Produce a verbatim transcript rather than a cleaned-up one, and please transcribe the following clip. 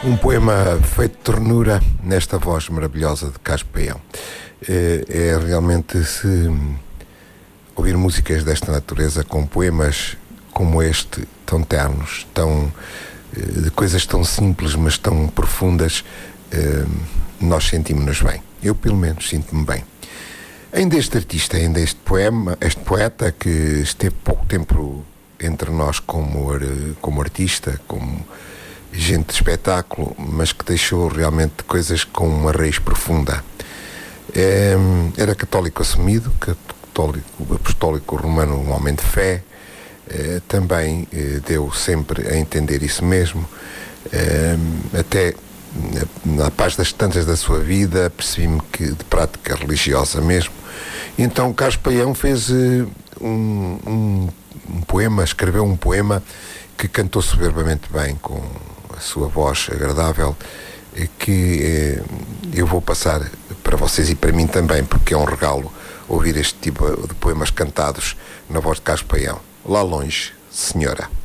Um poema feito de ternura nesta voz maravilhosa de Carlos Paião. É, é realmente, se ouvir músicas desta natureza com poemas como este, tão ternos, tão, de coisas tão simples mas tão profundas, nós sentimos-nos bem. Eu pelo menos sinto-me bem. Ainda este artista, ainda este poema, este poeta que esteve pouco tempo entre nós como, como artista, como gente de espetáculo, mas que deixou realmente coisas com uma raiz profunda. É, era católico assumido, católico apostólico romano, um homem de fé, é, também é, deu sempre a entender isso mesmo, é, até na paz das tantas da sua vida percebi-me que de prática religiosa mesmo. Então Carlos Paião fez um, um, um poema, escreveu um poema que cantou soberbamente bem, com a sua voz agradável, que eh, eu vou passar para vocês e para mim também, porque é um regalo ouvir este tipo de poemas cantados na voz de Carlos Paião. Lá longe, senhora.